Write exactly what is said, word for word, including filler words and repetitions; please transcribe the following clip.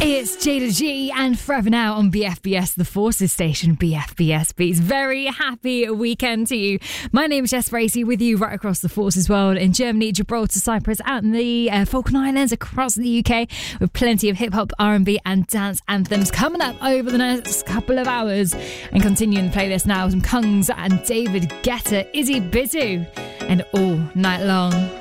It's Jada G and Forever Now on B F B S, the Forces station, B F B S Beats. Very happy weekend to you. My name is Jess Bracey, with you right across the Forces world in Germany, Gibraltar, Cyprus, and the uh, Falkland Islands, across the U K, with plenty of hip-hop, R and B and dance anthems coming up over the next couple of hours. And continuing the playlist now, some Kungs and David Guetta, Izzy Bizu, and All Night Long.